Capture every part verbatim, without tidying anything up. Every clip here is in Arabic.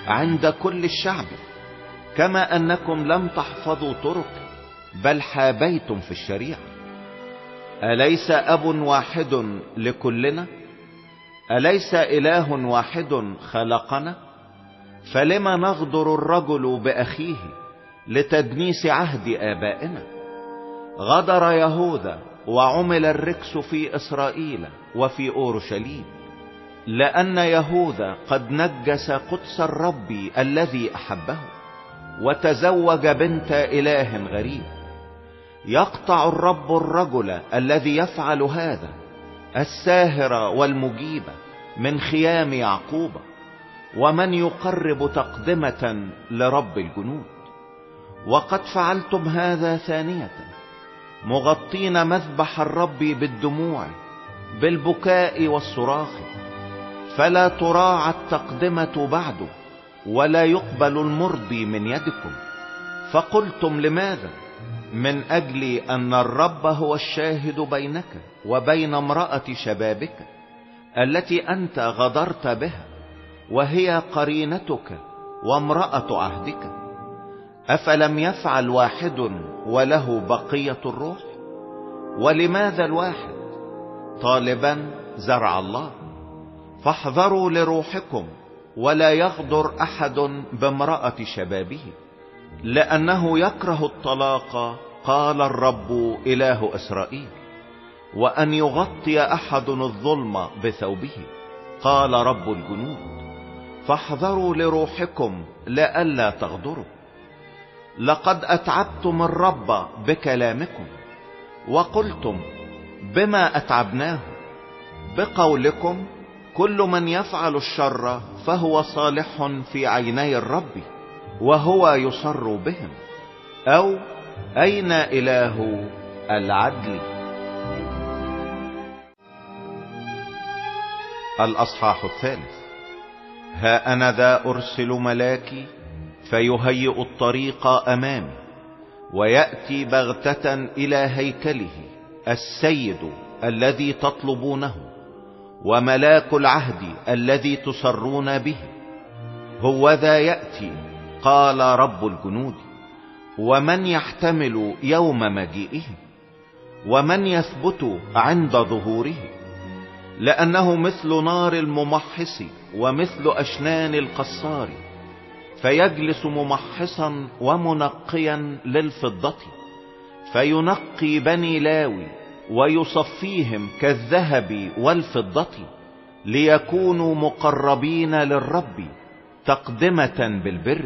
عند كل الشعب، كما انكم لم تحفظوا طرق بل حابيتم في الشريعة. أليس أب واحد لكلنا؟ أليس إله واحد خلقنا؟ فلما نغدر الرجل بأخيه لتدنيس عهد آبائنا؟ غدر يهوذا وعمل الركس في إسرائيل وفي أورشليم، لأن يهوذا قد نجس قدس الرب الذي أحبه، وتزوج بنت إله غريب. يقطع الرب الرجل الذي يفعل هذا، الساهر والمجيب من خيام يعقوب، ومن يقرب تقدمة لرب الجنود. وقد فعلتم هذا ثانية، مغطين مذبح الرب بالدموع بالبكاء والصراخ، فلا تراعى التقدمة بعد، ولا يقبل المرضي من يدكم. فقلتم لماذا؟ من أجل أن الرب هو الشاهد بينك وبين امرأة شبابك التي أنت غدرت بها، وهي قرينتك وامرأة عهدك. أفلم يفعل واحد وله بقية الروح؟ ولماذا الواحد طالبا زرع الله؟ فاحذروا لروحكم، ولا يغدر أحد بامرأة شبابه، لأنه يكره الطلاق، قال الرب إله إسرائيل، وأن يغطي أحد الظلم بثوبه، قال رب الجنود. فاحذروا لروحكم لئلا تغدروا. لقد أتعبتم الرب بكلامكم، وقلتم بما أتعبناه؟ بقولكم كل من يفعل الشر فهو صالح في عيني الرب، وهو يصر بهم. أو أين إله العدل؟ الأصحاح الثالث. ها أنا ذا أرسل ملاكي فيهيئ الطريق أمامي، ويأتي بغتة إلى هيكله السيد الذي تطلبونه، وملاك العهد الذي تسرون به. هو ذا يأتي، قال رب الجنود. ومن يحتمل يوم مجيئه؟ ومن يثبت عند ظهوره؟ لأنه مثل نار الممحص ومثل أشنان القصار، فيجلس ممحصا ومنقيا للفضة، فينقي بني لاوي ويصفيهم كالذهب والفضة، ليكونوا مقربين للرب تقدمة بالبر.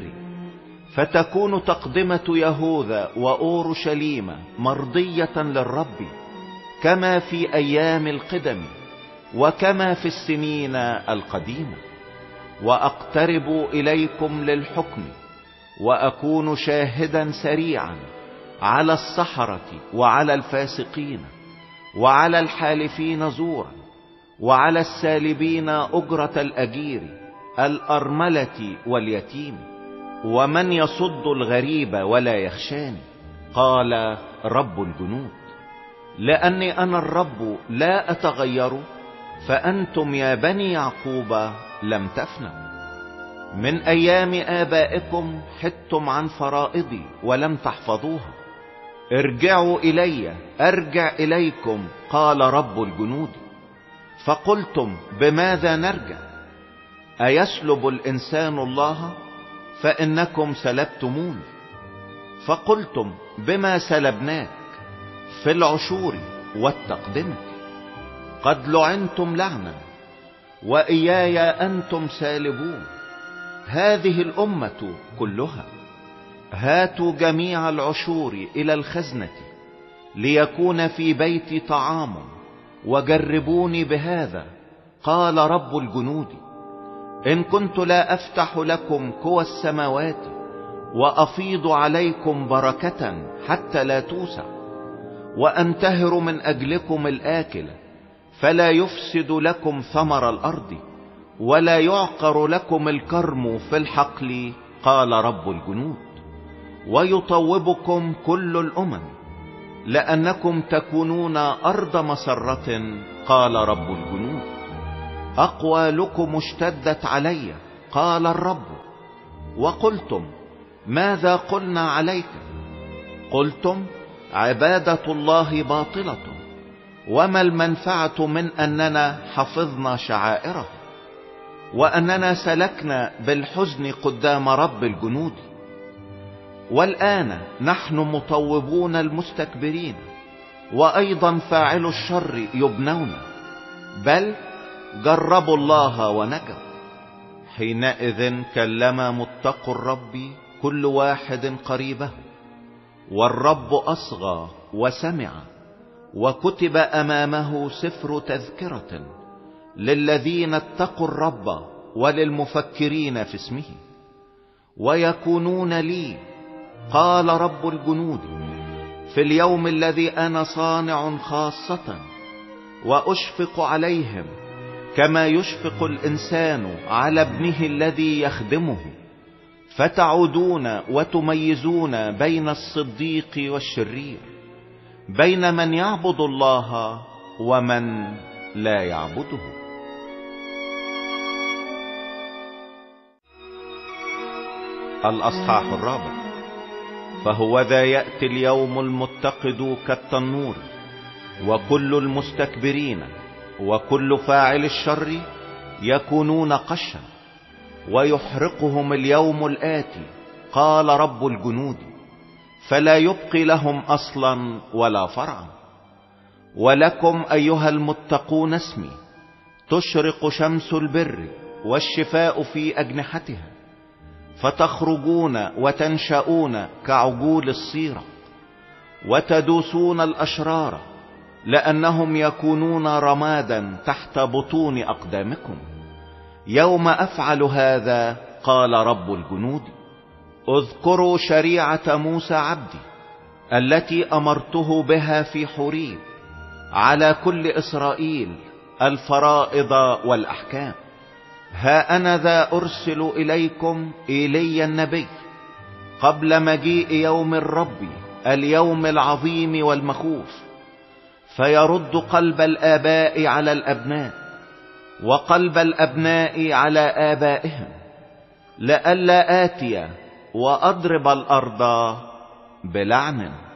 فتكون تقدمة يهوذا وأورشليم مرضية للرب، كما في أيام القدم وكما في السنين القديمة. وأقترب إليكم للحكم، وأكون شاهدا سريعا على السحرة وعلى الفاسقين وعلى الحالفين زورا، وعلى السالبين أجرة الأجير، الأرملة واليتيم، ومن يصد الغريب ولا يخشاني، قال رب الجنود. لأني أنا الرب لا أتغير، فأنتم يا بني يعقوب لم تفنوا. من أيام آبائكم حدتم عن فرائضي ولم تحفظوها. ارجعوا إلي أرجع إليكم، قال رب الجنود. فقلتم بماذا نرجع؟ أيسلب الإنسان الله؟ فإنكم سلبتموني. فقلتم بما سلبناك؟ في العشور والتقدمة. قد لعنتم لعنا، وإياي أنتم سالبون هذه الأمة كلها. هاتوا جميع العشور إلى الخزنة، ليكون في بيتي طعام، وجربوني بهذا، قال رب الجنود. إن كنت لا أفتح لكم كوى السماوات وأفيض عليكم بركة حتى لا توسع، وأنتهر من أجلكم الآكل، فلا يفسد لكم ثمر الأرض، ولا يعقر لكم الكرم في الحقل، قال رب الجنود. ويطوبكم كل الأمم، لأنكم تكونون أرض مسرة، قال رب الجنود. أقوالكم اشتدت علي، قال الرب، وقلتم: ماذا قلنا عليك؟ قلتم: عبادة الله باطلة، وما المنفعة من أننا حفظنا شعائره، وأننا سلكنا بالحزن قدام رب الجنود. والآن نحن مطوبون المستكبرين، وأيضا فاعل الشر يبنون، بل جربوا الله ونجوا. حينئذ كلم متقو الرب كل واحد قريبه، والرب أصغى وسمع، وكتب أمامه سفر تذكرة للذين اتقوا الرب وللمفكرين في اسمه. ويكونون لي، قال رب الجنود، في اليوم الذي أنا صانع خاصة، وأشفق عليهم كما يشفق الإنسان على ابنه الذي يخدمه، فتعودون وتميزون بين الصديق والشرير، بين من يعبد الله ومن لا يعبده. الأصحاح الرابع. فهوذا يأتي اليوم المتقد كالتنور، وكل المستكبرين وكل فاعل الشر يكونون قشا، ويحرقهم اليوم الآتي، قال رب الجنود، فلا يبقي لهم أصلا ولا فرعا. ولكم أيها المتقون اسمي تشرق شمس البر والشفاء في أجنحتها، فتخرجون وتنشؤون كعجول الصيرة، وتدوسون الأشرار لأنهم يكونون رمادا تحت بطون أقدامكم. يوم أفعل هذا، قال رب الجنود، اذكروا شريعة موسى عبدي التي أمرته بها في حوريب على كل إسرائيل، الفرائض والأحكام. ها أنا ذا أرسل إليكم إيليا النبي قبل مجيء يوم الرب، اليوم العظيم والمخوف، فيرد قلب الآباء على الأبناء، وقلب الأبناء على آبائهم، لئلا آتي وأضرب الأرض بلعن.